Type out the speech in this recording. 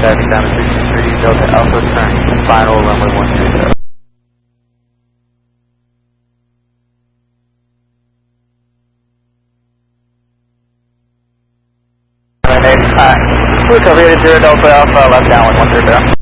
traffic down to 63 Delta Alpha, turn final runway 130. Next time, quick over here to 0 Delta Alpha, left down 130.